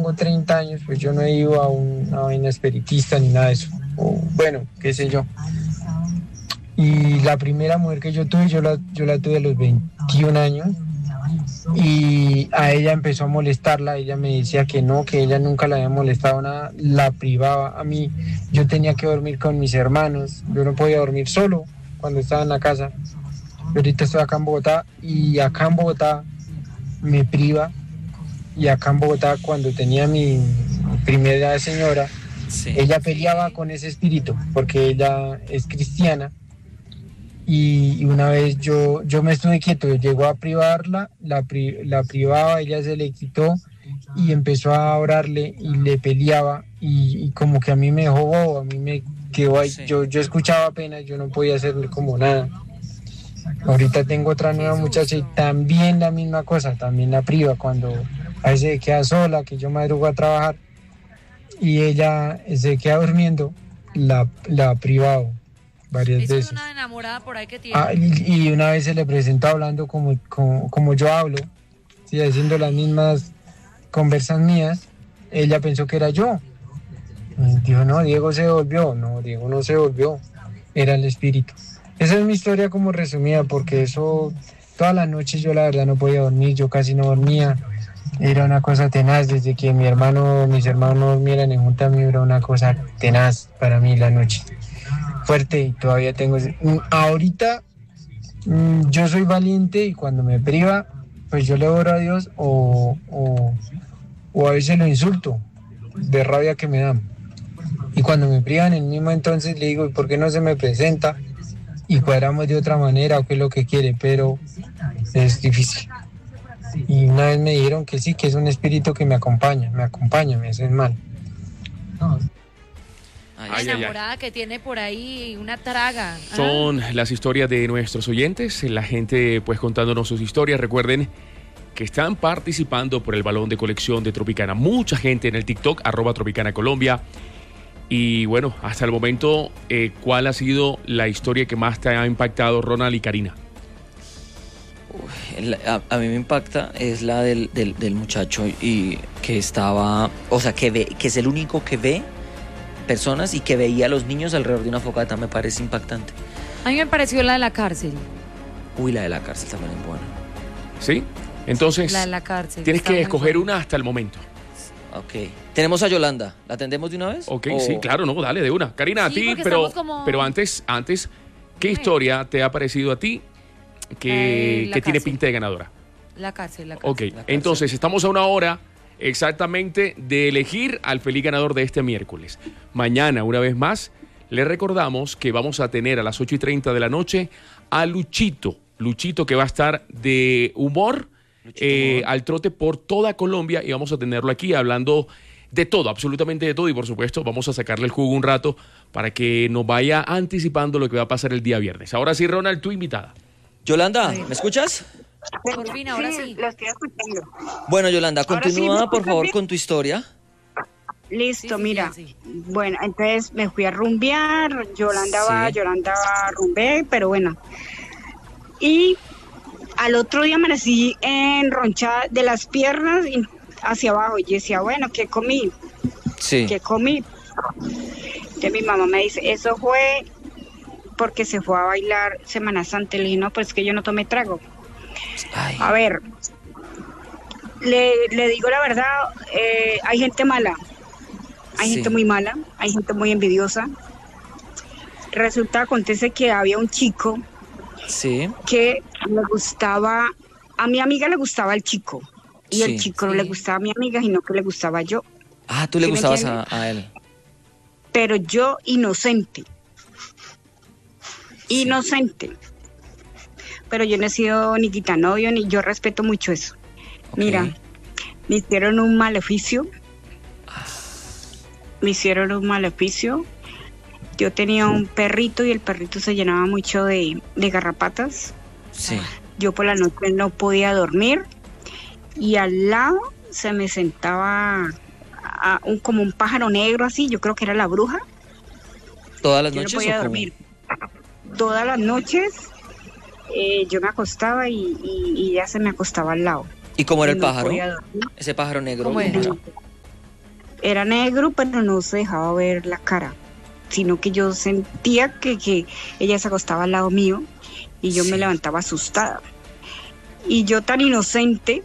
tengo 30 años, pues yo no he ido a una vaina espiritista ni nada de eso. O, bueno, qué sé yo. Y la primera mujer que yo tuve, yo la tuve a los 21 años. Y a ella empezó a molestarla, ella me decía que no, que ella nunca la había molestado nada, la privaba. A mí, yo tenía que dormir con mis hermanos, yo no podía dormir solo cuando estaba en la casa. Yo ahorita estoy acá en Bogotá y acá en Bogotá me priva, y acá en Bogotá cuando tenía mi primera señora, ella peleaba con ese espíritu porque ella es cristiana. Y una vez yo me estuve quieto, llegó a privarla, la privaba, ella se le quitó y empezó a orarle y le peleaba y como que a mí me dejó bobo, a mí me quedó ahí, yo escuchaba apenas, yo no podía hacerle como nada. Ahorita tengo otra nueva muchacha y también la misma cosa, también la priva cuando a veces se queda sola, que yo madrugo a trabajar y ella se queda durmiendo, la privaba varias Eso veces. es una enamorada por ahí que tiene. Y una vez se le presentó hablando como yo hablo, ¿sí? Haciendo las mismas conversas mías, ella pensó que era yo. Y dijo, no, Diego se volvió. No, Diego no se volvió, era el espíritu. Esa es mi historia como resumida, porque eso, todas las noches yo la verdad no podía dormir, yo casi no dormía. Era una cosa tenaz, desde que mis hermanos dormieran en junta, a mí era una cosa tenaz para mí la noche. Fuerte, y todavía tengo. Ahorita yo soy valiente y cuando me priva, pues yo le oro a Dios o a veces lo insulto de rabia que me dan. Y cuando me privan, en el mismo entonces le digo, ¿y por qué no se me presenta? Y cuadramos de otra manera o qué es lo que quiere, pero es difícil. Y una vez me dijeron que sí, que es un espíritu que me acompaña, me hace mal. La enamorada que tiene por ahí una traga. Son las historias de nuestros oyentes, la gente pues contándonos sus historias. Recuerden que están participando por el balón de colección de Tropicana. Mucha gente en el TikTok, @TropicanaColombia. Y bueno, hasta el momento, ¿cuál ha sido la historia que más te ha impactado, Ronald y Karina? A mí me impacta es la del muchacho y que estaba, o sea, que es el único que ve personas y que veía a los niños alrededor de una fogata. Me parece impactante. A mí me pareció la de la cárcel. Uy, la de la cárcel también es buena. ¿Sí? Entonces, la de la cárcel. Tienes que escoger una hasta el momento. Ok. Tenemos a Yolanda. ¿La atendemos de una vez? Ok, sí, claro, no, dale, de una. Karina, sí, a ti, pero antes, ¿qué historia te ha parecido a ti que tiene pinta de ganadora? La cárcel. Ok, entonces estamos a una hora exactamente de elegir al feliz ganador de este miércoles. Mañana, una vez más, le recordamos que vamos a tener a las 8:30 de la noche a Luchito que va a estar de humor al trote por toda Colombia, y vamos a tenerlo aquí hablando de todo, absolutamente de todo, y por supuesto vamos a sacarle el jugo un rato para que nos vaya anticipando lo que va a pasar el día viernes. Ahora sí, Ronald, tu invitada. Yolanda, ¿me escuchas? Por fin, ahora sí. Lo estoy escuchando. Bueno, Yolanda, continúa por favor con tu historia. Listo, mira. Bueno, entonces me fui a rumbear, Yolanda rumbé, pero bueno. Y al otro día amanecí enronchada de las piernas hacia abajo. Y yo decía, bueno, ¿qué comí? Sí. ¿Qué comí? Entonces mi mamá me dice, eso fue porque se fue a bailar Semana Santa. Le dije, no, pues es que yo no tomé trago. Ay. A ver, le digo la verdad, hay gente mala, hay gente muy mala, hay gente muy envidiosa. Acontece que había un chico que le gustaba, a mi amiga le gustaba el chico, y el chico no le gustaba a mi amiga, sino que le gustaba yo. Ah, tú le gustabas a él. Pero yo inocente. Pero yo no he sido ni quitanovio, ni yo respeto mucho eso. Okay. Mira, me hicieron un maleficio. Yo tenía un perrito y el perrito se llenaba mucho de garrapatas. Sí. Yo por la noche no podía dormir y al lado se me sentaba como un pájaro negro así, yo creo que era la bruja. ¿Todas las noches? Yo no podía dormir. Todas las noches yo me acostaba y ya se me acostaba al lado. ¿Y cómo era el pájaro? Ese pájaro negro. ¿Cómo era? era negro, pero no se dejaba ver la cara, sino que yo sentía que ella se acostaba al lado mío y yo me levantaba asustada. Y yo tan inocente,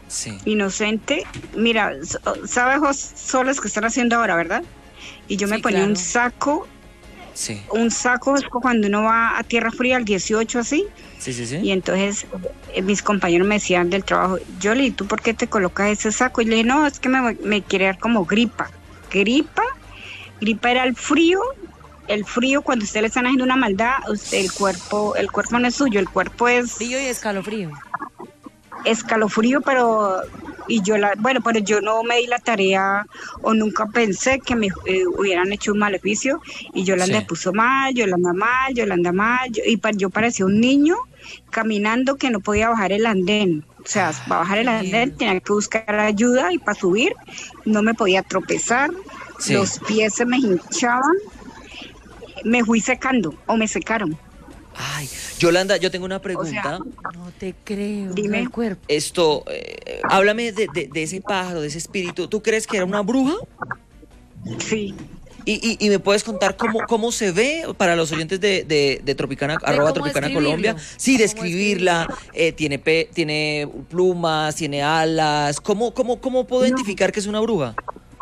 mira, ¿sabes soles que están haciendo ahora, verdad? Y yo me ponía un saco, un saco es cuando uno va a tierra fría, al 18 así. Y entonces mis compañeros me decían del trabajo, Yoli, ¿tú por qué te colocas ese saco? Y le dije, no, es que me quiere dar como gripa. Gripa era el frío cuando usted le están haciendo una maldad, el cuerpo no es suyo, el cuerpo es... Frío y escalofrío. Escalofrío, pero yo no me di la tarea o nunca pensé que me hubieran hecho un maleficio y Yolanda se puso mal, Yolanda mal, y yo parecía un niño caminando que no podía bajar el andén. O sea, para bajar el andén tenía que buscar ayuda y para subir no me podía tropezar, los pies se me hinchaban, me fui secando o me secaron. Ay, Yolanda, yo tengo una pregunta. No te creo. Dime. El cuerpo. Esto, háblame de ese pájaro, de ese espíritu. ¿Tú crees que era una bruja? Sí. ¿Y me puedes contar cómo se ve para los oyentes de Tropicana, @Tropicana Colombia? Sí, describirla. Tiene plumas, tiene alas. ¿Cómo puedo identificar que es una bruja?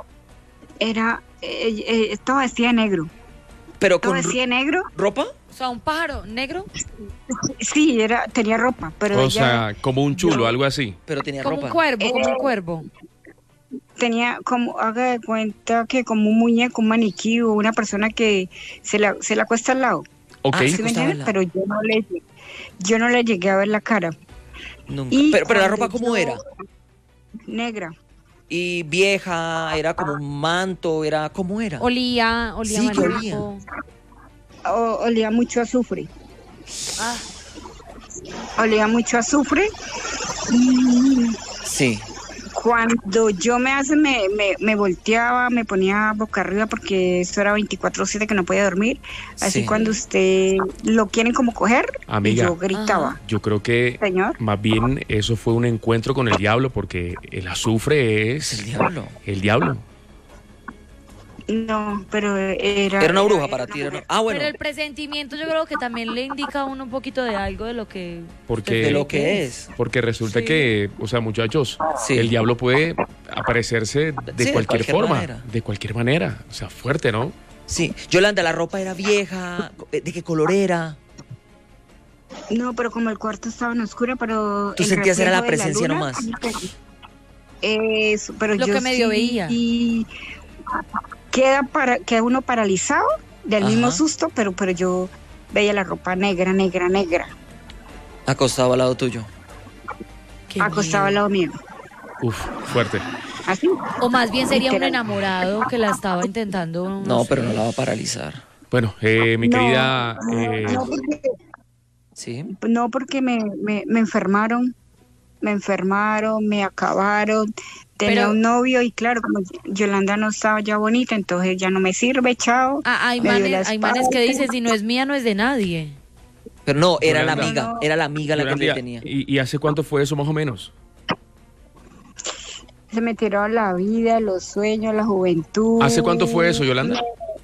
Estaba vestida de negro. ¿Pero Estaba con vestida de negro? ropa? O sea, un pájaro negro. Sí, tenía ropa, pero o sea, como un chulo, algo así. Pero tenía como ropa. Como un cuervo. Tenía como, haga de cuenta que como un muñeco, un maniquí o una persona que se la acuesta al lado. Ok. ¿Sí me entiendes? Pero yo no le llegué a ver la cara. Nunca. Pero la ropa, ¿cómo era? Negra. Y vieja, era como un manto, ¿cómo era? Olía Sí, que olía. Olía mucho a azufre. Olía mucho a azufre. Sí. Cuando yo me volteaba, me ponía boca arriba porque esto era 24/7 que no podía dormir. Así cuando usted lo quieren como coger, amiga, yo gritaba. Yo creo que Señor. más bien eso fue un encuentro con el diablo porque el azufre es... El diablo. El diablo. No, pero era una bruja para ti. Bueno. Pero el presentimiento yo creo que también le indica a uno un poquito de algo de lo que... Porque, de lo que es. Porque resulta que, o sea, muchachos, el diablo puede aparecerse de cualquier forma, manera. De cualquier manera. O sea, fuerte, ¿no? Sí. Yolanda, ¿la ropa era vieja? ¿De qué color era? No, pero como el cuarto estaba en oscura, pero... ¿Tú sentías era la presencia nomás? Eso, pero lo yo que medio veía. Queda uno paralizado del mismo susto, pero yo veía la ropa negra. Acostado al lado tuyo. Acostado al lado mío. Uf, fuerte. ¿Así? O más bien sería un enamorado que la estaba intentando. No, pero no la va a paralizar. Bueno, mi querida... No, porque, ¿sí? No, porque me enfermaron. Me acabaron. Tenía un novio y claro, como Yolanda no estaba ya bonita, entonces ya no me sirve, chao. Hay manes que dicen, si no es mía, no es de nadie. Pero no, era Yolanda, la amiga, era la amiga la que le tenía. ¿Y hace cuánto fue eso más o menos? Se me tiró la vida, los sueños, la juventud. ¿Hace cuánto fue eso, Yolanda?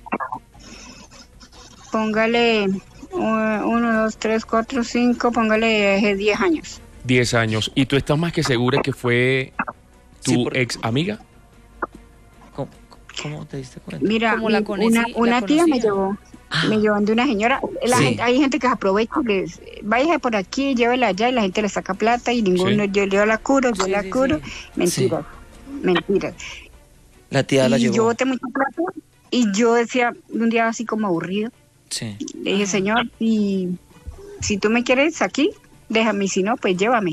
Póngale 1, 2, 3, 4, 5, póngale 10 años. 10 años. ¿Y tú estás más que segura que fue tu ex amiga? ¿Cómo te diste cuenta? Mira, una tía me llevó de una señora. Hay gente que se aprovecha, váyase por aquí, llévela allá y la gente le saca plata y ninguno, yo la curo. Mentiras. La tía la llevó. Y yo boté mucha plata y yo decía, un día así como aburrido, le dije, señor, y si tú me quieres aquí, déjame, si no, pues llévame.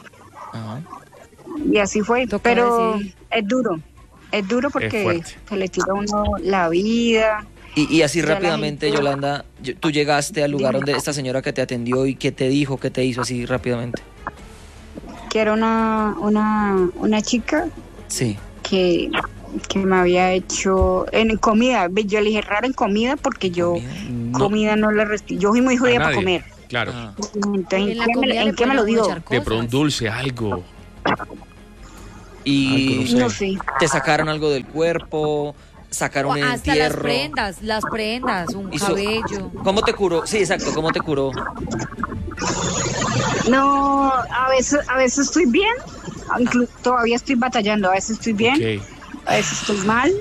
Y así fue, pero es duro porque se le tira a uno la vida. Y así rápidamente, Yolanda, tú llegaste al lugar donde esta señora que te atendió y qué te dijo, qué te hizo así rápidamente. Que era una chica que me había hecho en comida. Yo le dije raro en comida porque yo comida no le respeto. Yo soy muy judía para comer. Claro. Entonces, ¿en qué me lo dio? De pronto dulce, algo. Y no No sé. te sacaron algo del cuerpo, sacaron un Hasta entierro. las prendas, un Hizo- cabello. ¿Cómo te curó? Sí, exacto, ¿cómo te curó? No, a veces estoy bien, todavía estoy batallando, a veces estoy bien, Ok. a veces estoy mal.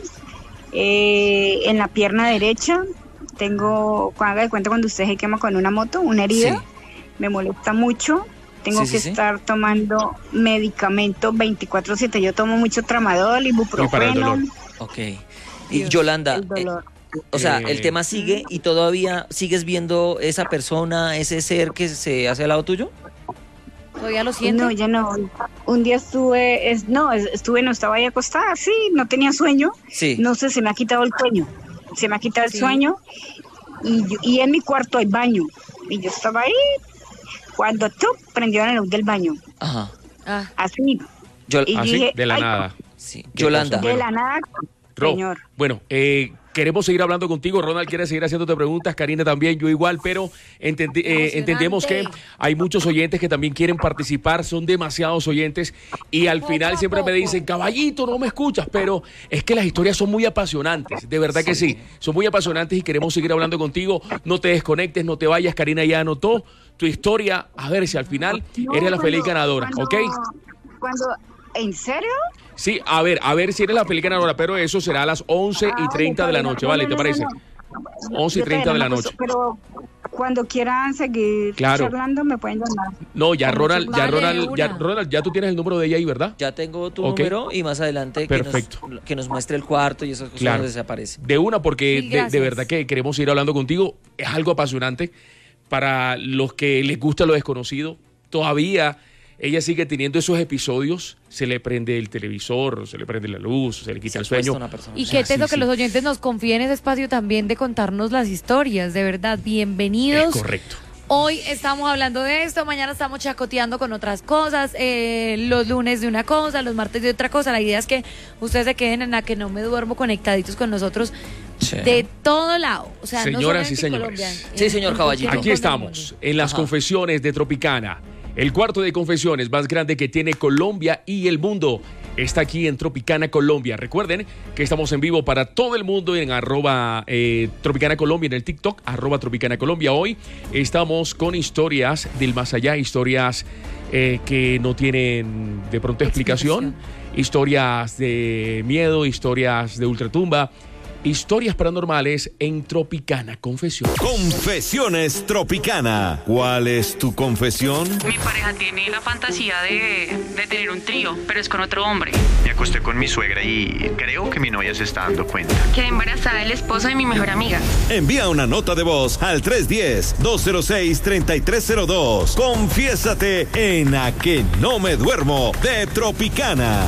En la pierna derecha tengo, haga de cuenta cuando usted se quema con una moto, una herida, Sí. me molesta mucho. Tengo Sí, que sí, sí. estar tomando medicamentos 24/7. Yo tomo mucho tramadol, Y para el ibuprofeno. dolor. Ok. Y Yolanda, El dolor. o sea, Eh, el tema sigue y todavía sigues viendo esa persona, ese ser que se hace al lado tuyo. ¿Todavía lo siento? No, ya no. Un día estuve, no estaba ahí acostada, sí, no tenía sueño. Sí. No sé, se me ha quitado el sueño. Se me ha quitado el Sí. sueño. Y en mi cuarto hay baño. Y yo estaba ahí cuando prendió la luz del baño. Ajá. Ah, Así. Yo- Y Así, dije, de la ay, nada. sí. Qué Yolanda, cosa. De Bueno. la nada, Ro, señor. bueno, queremos seguir hablando contigo. Ronald quiere seguir haciéndote preguntas, Karina también, yo igual, pero entendemos que hay muchos oyentes que también quieren participar, son demasiados oyentes y al Poco final a siempre me poco. dicen, caballito, no me escuchas, pero es que las historias son muy apasionantes, de verdad que sí, son muy apasionantes y queremos seguir hablando contigo. No te desconectes, no te vayas, Karina ya anotó tu historia, a ver si al final No, eres la feliz cuando- ganadora, ¿ok? ¿En serio? Sí, a ver si eres la feliz ganadora, pero eso será a las 11:30 de la noche, ¿vale? ¿Te parece? 11:30 de la noche. Pero cuando quieran seguir Claro. charlando, me pueden llamar. No, ya Ronald, Vale, una. Ronald, ya tú tienes el número de ella ahí, ¿verdad? ya tengo tu Ok. número y más adelante Perfecto. que nos muestre el cuarto y esas cosas Claro. donde se aparece. De una, porque Mil de gracias. verdad que queremos ir hablando contigo. Es algo apasionante para los que les gusta lo desconocido. Todavía ella sigue teniendo esos episodios. Se le prende el televisor, se le prende la luz, se le quita el Acuesta sueño. una persona. y O sea, qué teso sí, que sí. los oyentes nos confíen ese espacio también de contarnos las historias, de verdad, Es bienvenidos. correcto. Hoy estamos hablando de esto, mañana estamos chacoteando con otras cosas, los lunes de una cosa, los martes de otra cosa. La idea es que ustedes se queden en la que no me duermo conectaditos con nosotros Sí. de todo lado. O sea, Señoras no solamente y en señores. Colombia, Sí, en- señor en Caballito. cualquier Aquí rincón del estamos, mundo. en las Ajá. confesiones de Tropicana. El cuarto de confesiones más grande que tiene Colombia y el mundo está aquí en Tropicana Colombia. Recuerden que estamos en vivo para todo el mundo en @Tropicana Colombia, en el TikTok, @Tropicana Colombia. Hoy estamos con historias del más allá, historias que no tienen de pronto explicación, historias de miedo, historias de ultratumba, historias paranormales en Tropicana Confesiones. Confesiones Tropicana. ¿Cuál es tu confesión? Mi pareja tiene la fantasía de tener un trío, pero es con otro hombre. Me acosté con mi suegra y creo que mi novia se está dando cuenta. Quedé embarazada del esposo de mi mejor amiga. Envía una nota de voz al 310-206-3302. Confiésate en A que no me duermo de Tropicana.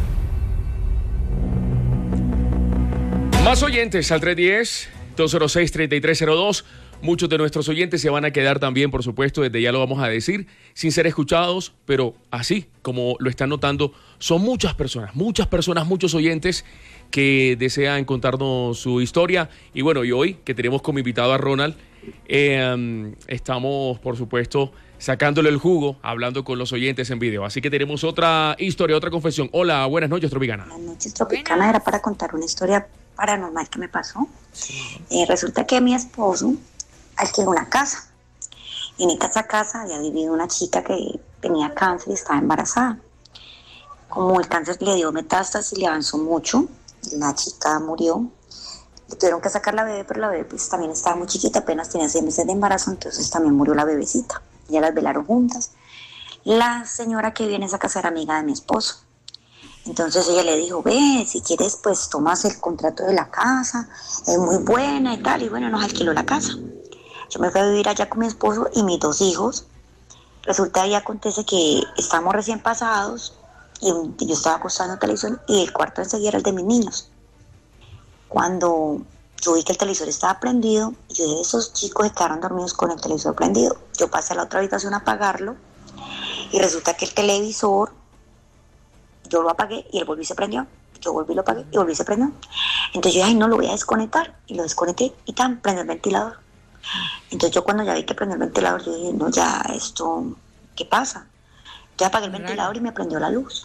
Más oyentes al 310-206-3302. Muchos de nuestros oyentes se van a quedar también, por supuesto, desde ya lo vamos a decir, sin ser escuchados, pero así como lo están notando, son muchas personas, muchos oyentes que desean contarnos su historia. Y bueno, y hoy que tenemos como invitado a Ronald, estamos, por supuesto, sacándole el jugo, hablando con los oyentes en video. Así que tenemos otra historia, otra confesión. Hola, buenas noches, Tropicana. Buenas noches, Tropicana. Era para contar una historia paranormal que me pasó. Resulta que mi esposo alquiló una casa. En esa casa había vivido una chica que tenía cáncer y estaba embarazada. Como el cáncer le dio metástasis, le avanzó mucho, la chica murió. Le tuvieron que sacar la bebé, pero la bebé pues también estaba muy chiquita, apenas tenía 6 meses de embarazo, entonces también murió la bebecita. Ya las velaron juntas. La señora que vive en esa casa era amiga de mi esposo. Entonces ella le dijo, ve, si quieres pues tomas el contrato de la casa, es muy buena y tal, y bueno, nos alquiló la casa. Yo me fui a vivir allá con mi esposo y mis 2 hijos. Resulta y acontece que estábamos recién pasados y yo estaba acostada en la televisión y el cuarto enseguida era el de mis niños. Cuando yo vi que el televisor estaba prendido, yo dije, esos chicos se quedaron dormidos con el televisor prendido. Yo pasé a la otra habitación a apagarlo y resulta que el televisor, yo lo apagué y él volvió y se prendió. Yo volví, lo apagué y volví y se prendió. Entonces yo dije, ay, no, lo voy a desconectar. Y lo desconecté y tan, prendió el ventilador. Entonces yo cuando ya vi que prendió el ventilador, yo dije, no, ya esto, ¿qué pasa? Yo apagué el ventilador y me prendió la luz.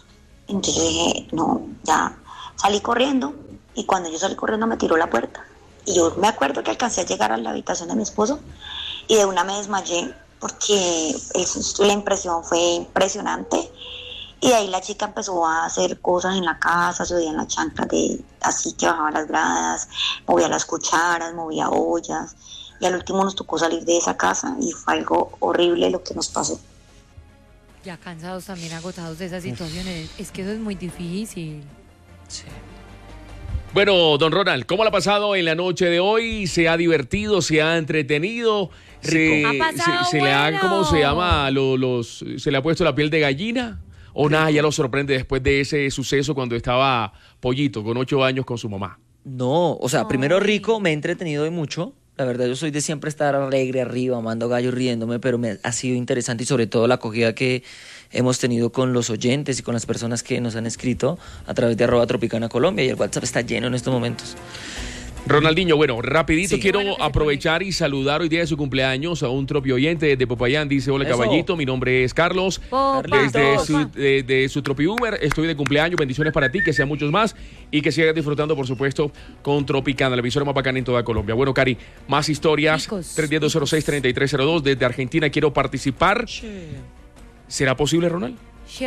Entonces yo dije, no, ya salí corriendo y cuando yo salí corriendo me tiró la puerta. Y yo me acuerdo que alcancé a llegar a la habitación de mi esposo y de una me desmayé porque la impresión fue impresionante. Y de ahí la chica empezó a hacer cosas en la casa, se oían las chanclas así que bajaba las gradas, movía las cucharas, movía ollas. Y al último nos tocó salir de esa casa y fue algo horrible lo que nos pasó. Ya cansados también, agotados de esas situaciones. Es que eso es muy difícil. Sí. Bueno, don Ronald, ¿cómo la ha pasado en la noche de hoy? ¿Se ha divertido? ¿Se ha entretenido? ¿Se le ha, ¿cómo se llama? ¿Se le ha puesto la piel de gallina? ¿O nada, ya lo sorprende después de ese suceso cuando estaba Pollito, con 8 años, con su mamá? No, o sea, primero rico, me he entretenido hoy mucho. La verdad, yo soy de siempre estar alegre arriba, amando gallo, riéndome, pero me ha sido interesante y sobre todo la acogida que hemos tenido con los oyentes y con las personas que nos han escrito a través de @tropicana_colombia, y el WhatsApp está lleno en estos momentos. Ronaldinho, bueno, rapidito quiero aprovechar y saludar hoy día de su cumpleaños a un tropi oyente de Popayán. Dice, hola caballito, mi nombre es Carlos. Desde su tropi Uber, estoy de cumpleaños, bendiciones para ti, que sean muchos más y que sigas disfrutando, por supuesto, con Tropicana, la emisora más bacana en toda Colombia. Bueno, Cari, más historias, 310-206-3302, desde Argentina quiero participar. ¿Será posible, Ronald?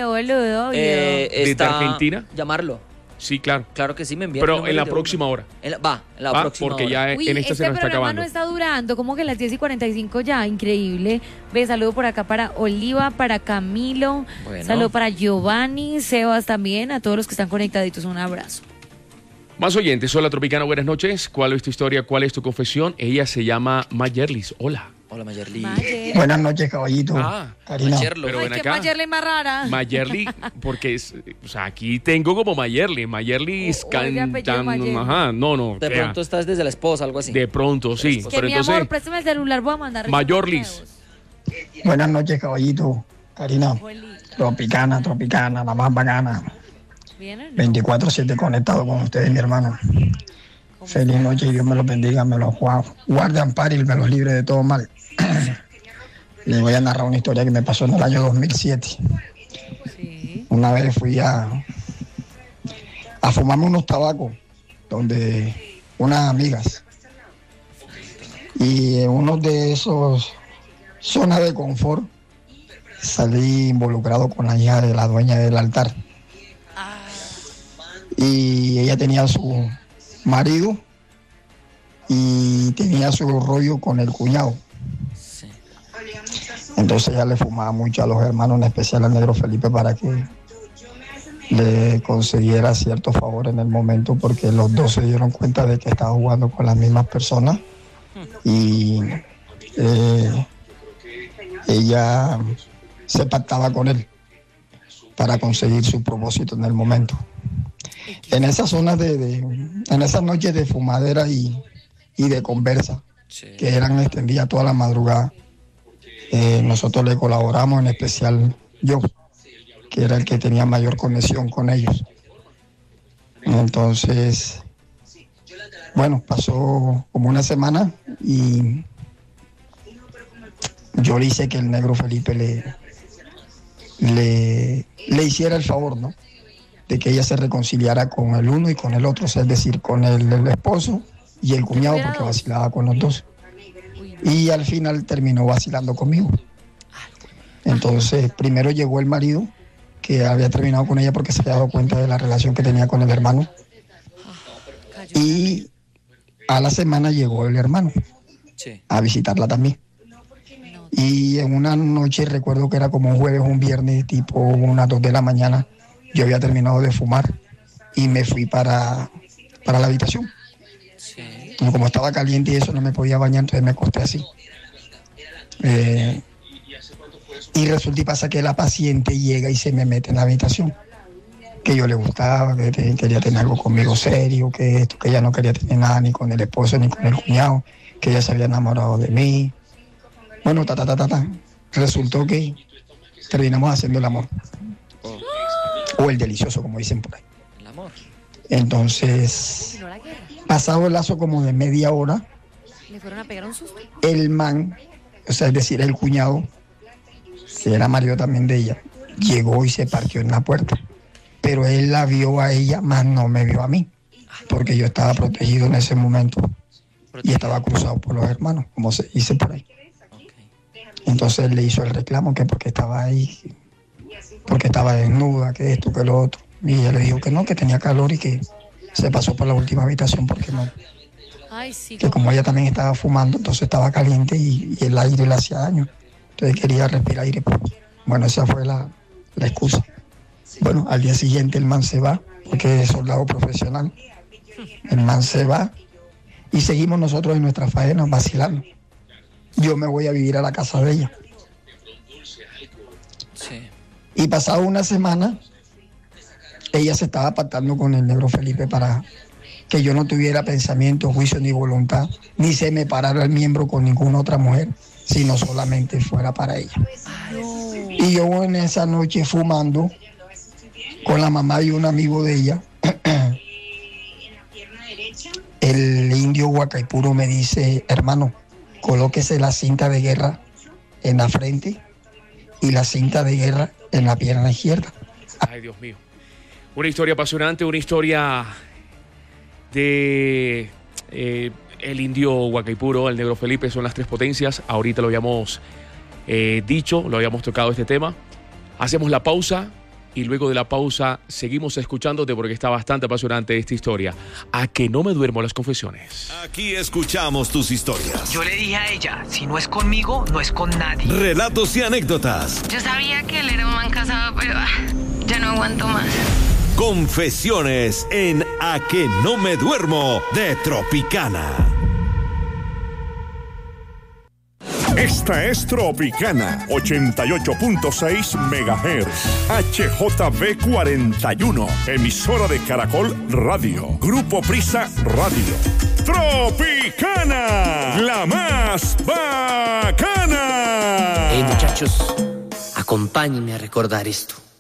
¿Desde Argentina? Llamarlo. Sí, claro. Claro que sí, me envían. Pero en la próxima hora. En la próxima porque hora. Ya en esta se nos está acabando. No está durando, como que las 10:45 ya, increíble. Ve, saludo por acá para Oliva, para Camilo, saludo para Giovanni, Sebas también, a todos los que están conectaditos, un abrazo. Más oyentes, hola Tropicana, buenas noches. ¿Cuál es tu historia? ¿Cuál es tu confesión? Ella se llama Mayerlis. Hola. Hola, Mayerly. Buenas noches, caballito. Karina. Pero ven ¿qué acá. Mayerly más rara? Mayerly, porque o sea, aquí tengo como Mayerly. Mayerly cantando. Ajá, no. De pronto estás desde la esposa, algo así. De pronto, sí. Que mi amor, préstame el celular, voy a mandar. Mayerlis. Buenas noches, caballito. Karina. Tropicana, la más bacana. 24/7 conectado con ustedes, mi hermano. Feliz noche y Dios me los bendiga, me los guarde, ampare y me los libre de todo mal. Les voy a narrar una historia que me pasó en el año 2007. Sí. Una vez fui a fumarme unos tabacos donde unas amigas, y en uno de esos zonas de confort salí involucrado con la hija de la dueña del altar. Y ella tenía su marido y tenía su rollo con el cuñado. Sí. Entonces ella le fumaba mucho a los hermanos, en especial al negro Felipe, para que le consiguiera cierto favor en el momento, porque los dos se dieron cuenta de que estaba jugando con las mismas personas y ella se pactaba con él para conseguir su propósito en el momento. En esas zonas en esas noches de fumadera y de conversa, que eran extendidas toda la madrugada, nosotros le colaboramos, en especial yo, que era el que tenía mayor conexión con ellos. Entonces, bueno, pasó como una semana y yo le hice que el negro Felipe le hiciera el favor, ¿no?, de que ella se reconciliara con el uno y con el otro, es decir, con el esposo y el cuñado, porque vacilaba con los dos. Y al final terminó vacilando conmigo. Entonces, primero llegó el marido, que había terminado con ella porque se había dado cuenta de la relación que tenía con el hermano. Y a la semana llegó el hermano a visitarla también. Y en una noche, recuerdo que era como un jueves o un viernes, tipo unas 2 de la mañana, yo había terminado de fumar y me fui para la habitación. Sí. Como estaba caliente y eso, no me podía bañar, entonces me acosté así. Y resulta y pasa que la paciente llega y se me mete en la habitación. Que yo le gustaba, que quería tener algo conmigo serio, que ella no quería tener nada ni con el esposo ni con el cuñado, que ella se había enamorado de mí. Bueno, resultó que terminamos haciendo el amor. O el delicioso, como dicen por ahí. El amor. Entonces, pasado el lazo como de media hora, ¿le fueron a pegar un susto? El man, o sea, es decir, el cuñado, que era marido también de ella, llegó y se partió en la puerta. pero él la vio a ella, más no me vio a mí, porque yo estaba protegido en ese momento y estaba cruzado por los hermanos, como se dice por ahí. Entonces él le hizo el reclamo que porque estaba ahí, porque estaba desnuda, que esto, que lo otro. Y ella le dijo que no, que tenía calor y que se pasó por la última habitación porque no. Ay, sí, que como ella también estaba fumando, entonces estaba caliente y el aire le hacía daño. Entonces quería respirar aire. Bueno, esa fue la excusa. Bueno, al día siguiente el man se va, porque es soldado profesional. El man se va y seguimos nosotros en nuestra faena vacilando. Yo me voy a vivir a la casa de ella. Sí. Y pasada una semana, ella se estaba pactando con el negro Felipe para que yo no tuviera pensamiento, juicio ni voluntad, ni se me parara el miembro con ninguna otra mujer, sino solamente fuera para ella. Y yo en esa noche fumando con la mamá de un amigo de ella, el indio Huacaipuro me dice: hermano, colóquese la cinta de guerra en la frente y la cinta de guerra en la pierna izquierda. Ay, Dios mío. Una historia apasionante, una historia de el indio Huacaipuro, el negro Felipe, son las tres potencias. Ahorita lo habíamos dicho, lo habíamos tocado este tema. Hacemos la pausa y luego de la pausa seguimos escuchándote porque está bastante apasionante esta historia. A que no me duermo las confesiones. Aquí escuchamos tus historias. Yo le dije a ella, si no es conmigo, no es con nadie. Relatos y anécdotas. Yo sabía que él era un man casado, pero ya no aguanto más. Confesiones en A que no me duermo de Tropicana. Esta es Tropicana 88.6 MHz HJB 41, emisora de Caracol Radio, Grupo Prisa Radio. Tropicana, la más bacana. Hey muchachos, acompáñenme a recordar esto.